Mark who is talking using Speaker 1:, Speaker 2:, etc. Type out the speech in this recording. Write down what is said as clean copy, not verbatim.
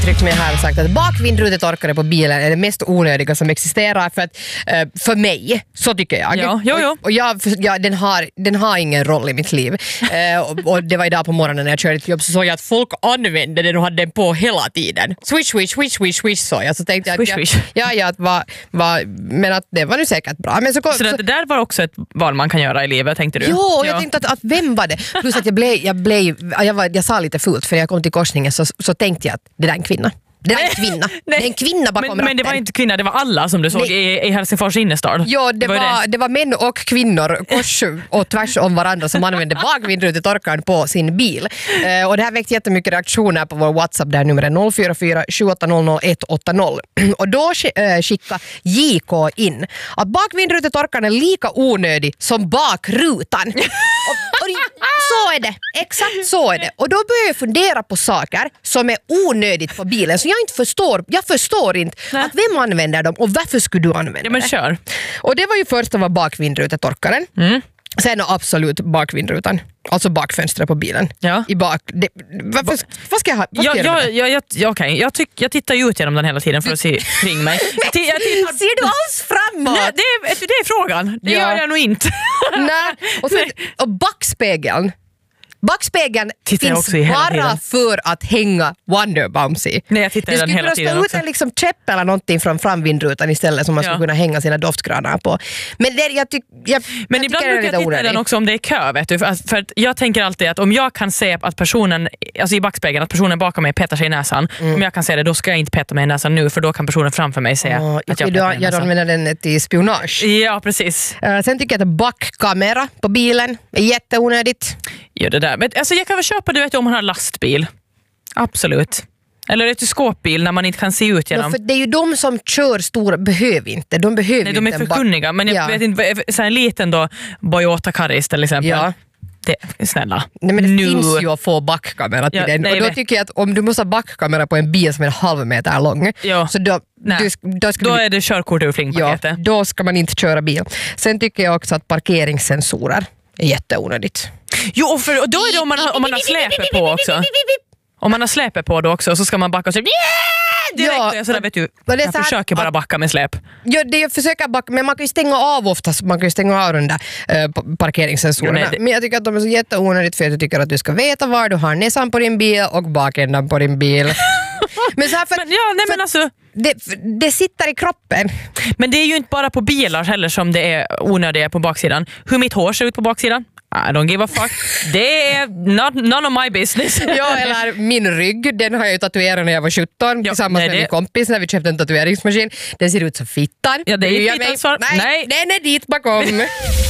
Speaker 1: uttryckt mig här och sagt att bakvindrutetorkare på bilen är det mest onödiga som existerar för att för mig, så tycker jag.
Speaker 2: Ja.
Speaker 1: Och den har ingen roll i mitt liv. Och det var idag på morgonen när jag körde till jobb så såg jag att folk använde den och hade den på hela tiden. Swish så jag så tänkte men att det var nu säkert bra. Men så
Speaker 2: det där var också ett val man kan göra i livet, tänkte du?
Speaker 1: Jo, jag tänkte att vem var det? Plus att jag sa lite fult för jag kom till korsningen så tänkte jag att det där är en kvinna. Det är en kvinna. Det är en kvinna bakom ratten.
Speaker 2: Men det var inte kvinna, det var alla som du såg i Helsingfors innerstad.
Speaker 1: Ja, det var män och kvinnor kors och tvärs om varandra som använde bakvindrutetorkaren på sin bil. Och det här väckte jättemycket reaktioner på vår WhatsApp där numret 044 7800 180. Och då skickade JK in att bakvindrutetorkaren är lika onödig som bakrutan. Och så är det. Exakt så är det. Och då börjar jag fundera på saker som är onödigt på bilen så jag förstår inte att vem använder dem och varför skulle du använda det?
Speaker 2: Men kör.
Speaker 1: Och det var ju först att vara bakvindrutetorkaren. Sen absolut bakvindrutan. Alltså bakfönstret på bilen.
Speaker 2: Ja.
Speaker 1: Vad ska jag ha?
Speaker 2: Okej. Jag tittar ju ut genom den hela tiden för att se kring mig.
Speaker 1: Ser du alls framåt?
Speaker 2: Nej, det är frågan. Det gör jag nog inte.
Speaker 1: Nej. Och backspegeln. Backspegeln finns bara för att hänga Wonderbombs i.
Speaker 2: Nej, jag tittar den hela tiden också.
Speaker 1: Det skulle kunna stå ut en käpp eller någonting från framvindrutan istället som man skulle kunna hänga sina doftgranar på. Men
Speaker 2: Men ibland brukar jag titta den också om det är kö, vet du. För att jag tänker alltid att om jag kan se att personen, alltså i backspegeln, att personen bakom mig petar sig i näsan, om jag kan se det, då ska jag inte peta mig i näsan nu, för då kan personen framför mig se att jag petar i näsan.
Speaker 1: Jag använder den till spionage.
Speaker 2: Ja, precis.
Speaker 1: Sen tycker jag att backkamera på bilen är jätteonödigt.
Speaker 2: Ja, det där. Men alltså jag kan väl köpa, du vet, om man har lastbil. Absolut. Eller ett skåpbil när man inte kan se ut genom.
Speaker 1: För det är ju de som kör stora, behöver inte. De
Speaker 2: är för kunniga. Men jag vet inte, så en liten då Toyota Caris till exempel. Ja. Snälla.
Speaker 1: Nej, men det finns ju att få backkamera till den. Och då tycker jag att om du måste ha backkamera på en bil som är 1,5 meter lång, så då
Speaker 2: är det körkort ur flingpaketet.
Speaker 1: Ja, då ska man inte köra bil. Sen tycker jag också att parkeringssensorer är jätteonödigt.
Speaker 2: Jo, och då är det om man har släpet på också. Om man har släpet på då också så ska man backa och säga direkt. Så där vet du, jag försöker bara backa med släp.
Speaker 1: Ja, jag försöker backa, men man kan ju stänga av oftast. Man kan ju stänga av den där parkeringssensorerna. Men jag tycker att de är så jätteonödigt för att jag tycker att du ska veta var du har näsan på din bil och bakändan på din bil. Men så här det sitter i kroppen.
Speaker 2: Men det är ju inte bara på bilar heller som det är onödiga på baksidan. Hur mitt hår ser ut på baksidan? I don't give a fuck. Det är none of my business.
Speaker 1: Ja, eller min rygg, den har jag ju tatuerat när jag var 17 tillsammans med min kompis när vi köpte en tatueringsmaskin. Den ser ut som fittan.
Speaker 2: Ja, det är ju fittan.
Speaker 1: Nej, den är dit bakom.